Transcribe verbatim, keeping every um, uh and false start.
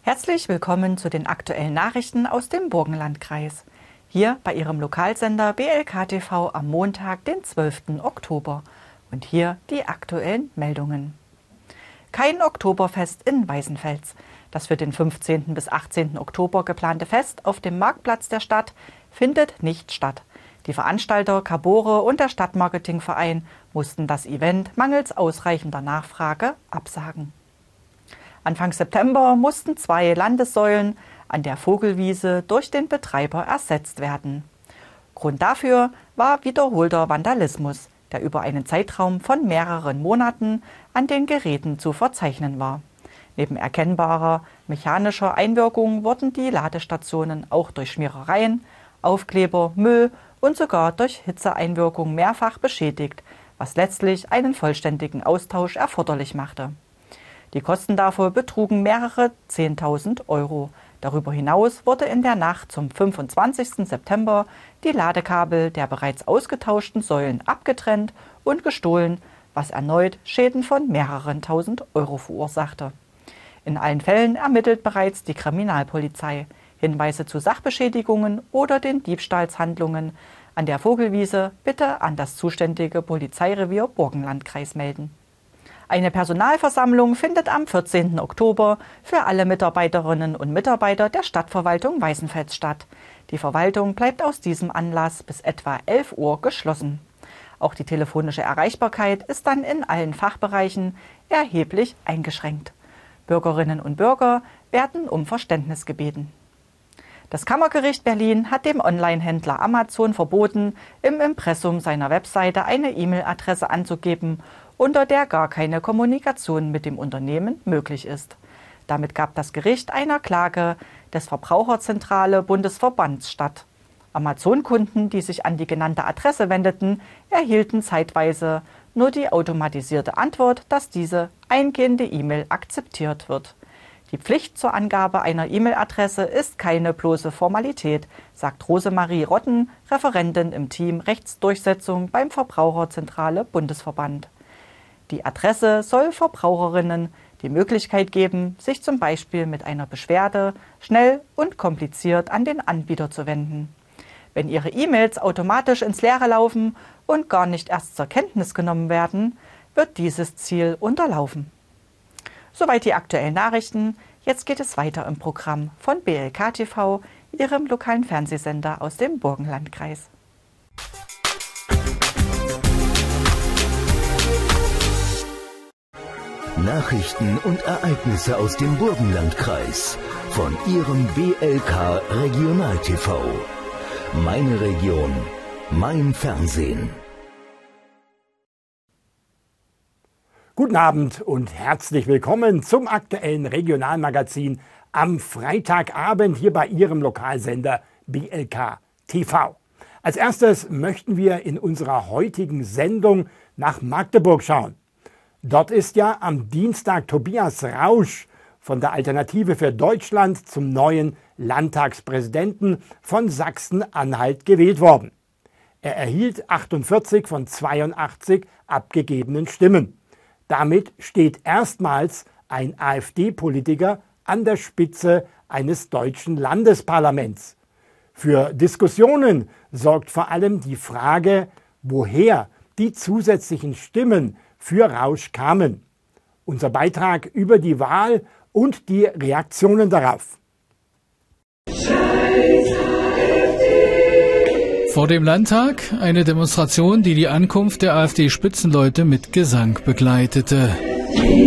Herzlich willkommen zu den aktuellen Nachrichten aus dem Burgenlandkreis. Hier bei Ihrem Lokalsender B L K T V am Montag, den zwölften Oktober. Und hier die aktuellen Meldungen. Kein Oktoberfest in Weißenfels. Das für den fünfzehnten bis achtzehnten Oktober geplante Fest auf dem Marktplatz der Stadt findet nicht statt. Die Veranstalter Cabore und der Stadtmarketingverein mussten das Event mangels ausreichender Nachfrage absagen. Anfang September mussten zwei Landessäulen an der Vogelwiese durch den Betreiber ersetzt werden. Grund dafür war wiederholter Vandalismus, der über einen Zeitraum von mehreren Monaten an den Geräten zu verzeichnen war. Neben erkennbarer mechanischer Einwirkung wurden die Ladestationen auch durch Schmierereien, Aufkleber, Müll und sogar durch Hitzeeinwirkung mehrfach beschädigt, was letztlich einen vollständigen Austausch erforderlich machte. Die Kosten dafür betrugen mehrere zehntausend Euro. Darüber hinaus wurde in der Nacht zum fünfundzwanzigsten September die Ladekabel der bereits ausgetauschten Säulen abgetrennt und gestohlen, was erneut Schäden von mehreren tausend Euro verursachte. In allen Fällen ermittelt bereits die Kriminalpolizei. Hinweise zu Sachbeschädigungen oder den Diebstahlshandlungen an der Vogelwiese bitte an das zuständige Polizeirevier Burgenlandkreis melden. Eine Personalversammlung findet am vierzehnten Oktober für alle Mitarbeiterinnen und Mitarbeiter der Stadtverwaltung Weißenfels statt. Die Verwaltung bleibt aus diesem Anlass bis etwa elf Uhr geschlossen. Auch die telefonische Erreichbarkeit ist dann in allen Fachbereichen erheblich eingeschränkt. Bürgerinnen und Bürger werden um Verständnis gebeten. Das Kammergericht Berlin hat dem Online-Händler Amazon verboten, im Impressum seiner Webseite eine E-Mail-Adresse anzugeben, unter der gar keine Kommunikation mit dem Unternehmen möglich ist. Damit gab das Gericht einer Klage des Verbraucherzentrale Bundesverbands statt. Amazon-Kunden, die sich an die genannte Adresse wendeten, erhielten zeitweise nur die automatisierte Antwort, dass diese eingehende E-Mail akzeptiert wird. Die Pflicht zur Angabe einer E-Mail-Adresse ist keine bloße Formalität, sagt Rosemarie Rotten, Referentin im Team Rechtsdurchsetzung beim Verbraucherzentrale Bundesverband. Die Adresse soll Verbraucherinnen die Möglichkeit geben, sich zum Beispiel mit einer Beschwerde schnell und kompliziert an den Anbieter zu wenden. Wenn Ihre E-Mails automatisch ins Leere laufen und gar nicht erst zur Kenntnis genommen werden, wird dieses Ziel unterlaufen. Soweit die aktuellen Nachrichten. Jetzt geht es weiter im Programm von B L K T V, Ihrem lokalen Fernsehsender aus dem Burgenlandkreis. Nachrichten und Ereignisse aus dem Burgenlandkreis von Ihrem B L K Regional T V. Meine Region, mein Fernsehen. Guten Abend und herzlich willkommen zum aktuellen Regionalmagazin am Freitagabend hier bei Ihrem Lokalsender B L K T V. Als erstes möchten wir in unserer heutigen Sendung nach Magdeburg schauen. Dort ist ja am Dienstag Tobias Rausch von der Alternative für Deutschland zum neuen Landtagspräsidenten von Sachsen-Anhalt gewählt worden. Er erhielt achtundvierzig von zweiundachtzig abgegebenen Stimmen. Damit steht erstmals ein AfD-Politiker an der Spitze eines deutschen Landesparlaments. Für Diskussionen sorgt vor allem die Frage, woher die zusätzlichen Stimmen für Rausch kamen. Unser Beitrag über die Wahl und die Reaktionen darauf. Vor dem Landtag eine Demonstration, die die Ankunft der AfD-Spitzenleute mit Gesang begleitete.